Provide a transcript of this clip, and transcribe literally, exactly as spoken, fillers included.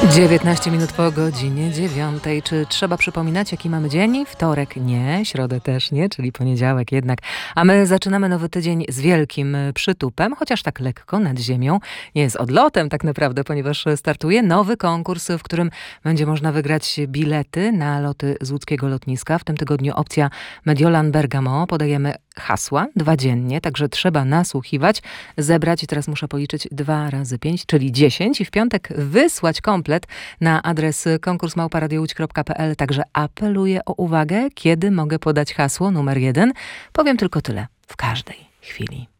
dziewiętnaście minut po godzinie dziewiątej. Czy trzeba przypominać, jaki mamy dzień? Wtorek nie, środę też nie, czyli poniedziałek jednak. A my zaczynamy nowy tydzień z wielkim przytupem, chociaż tak lekko nad ziemią. Nie jest odlotem tak naprawdę, ponieważ startuje nowy konkurs, w którym będzie można wygrać bilety na loty z łódzkiego lotniska. W tym tygodniu opcja Mediolan Bergamo. Podajemy hasła, dwa dziennie, także trzeba nasłuchiwać, zebrać, i teraz muszę policzyć, dwa razy pięć, czyli dziesięć, i w piątek wysłać komplet na adres konkurs małpa radio łódź kropka p l. Także apeluję o uwagę, kiedy mogę podać hasło numer jeden. Powiem tylko tyle, w każdej chwili.